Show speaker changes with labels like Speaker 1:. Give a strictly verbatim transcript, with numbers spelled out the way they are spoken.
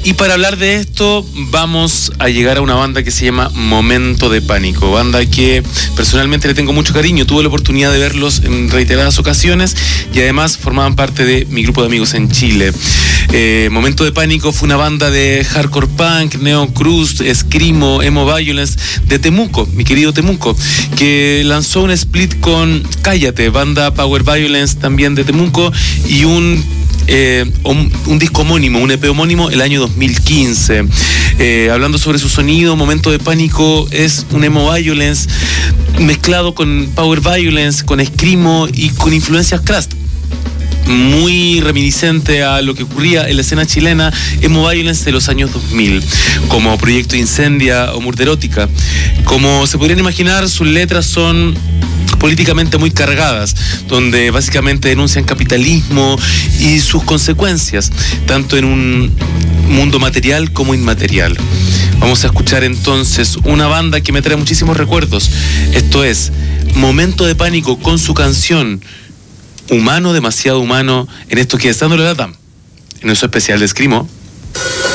Speaker 1: Y para hablar de esto vamos a llegar a una banda que se llama Momento de Pánico, banda que personalmente le tengo mucho cariño. Tuve la oportunidad de verlos en reiteradas ocasiones y además formaban parte de mi grupo de amigos en Chile. Eh, Momento de Pánico fue una banda de hardcore punk, neon crust, screamo, emo violence de Temuco, mi querido Temuco, que lanzó un split con Cállate, banda power violence también de Temuco, y un Eh, un, un disco homónimo, un E P homónimo el año dos mil quince. Eh, hablando sobre su sonido, Momento de Pánico es un emo violence mezclado con power violence, con screamo y con influencias crust, muy reminiscente a lo que ocurría en la escena chilena emo violence de los años dos mil, como Proyecto Incendia o Murderótica. Como se podrían imaginar, sus letras son políticamente muy cargadas, donde básicamente denuncian capitalismo y sus consecuencias, tanto en un mundo material como inmaterial. Vamos a escuchar entonces una banda que me trae muchísimos recuerdos. Esto es Momento de Pánico con su canción Humano, demasiado humano, en esto que es Dándole la T A M, en nuestro especial de Screamo.